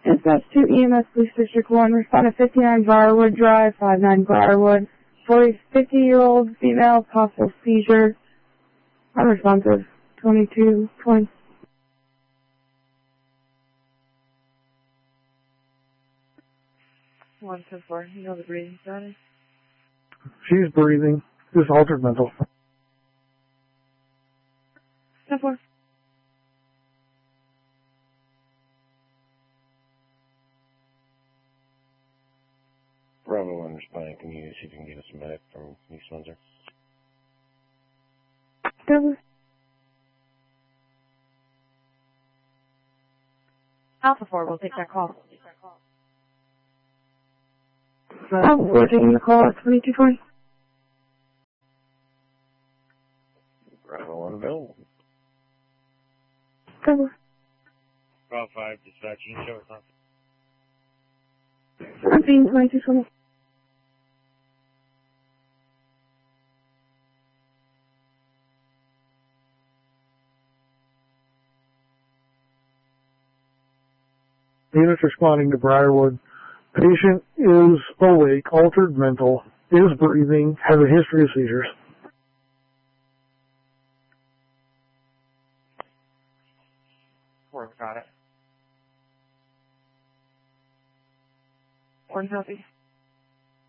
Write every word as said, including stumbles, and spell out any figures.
Dispatch two E M S Police District one, respond to fifty-nine Briarwood Drive, five nine Briarwood, fifty-year-old female, possible seizure, unresponsive, twenty-two twenty. one ten four, you know the breathing status? She's breathing. Just altered mental. ten four. Bravo one responding. Can you see if you can get us some medic from East Windsor? Douglas. Alpha four, we'll take that call. Oh, we're taking the call at twenty-two twenty. Bravo one available. Douglas. Bravo five, dispatch, you can show us something. seventeen twenty-two twenty. Units responding to Briarwood. Patient is awake, altered mental, is breathing, has a history of seizures. Four, got it. One copy.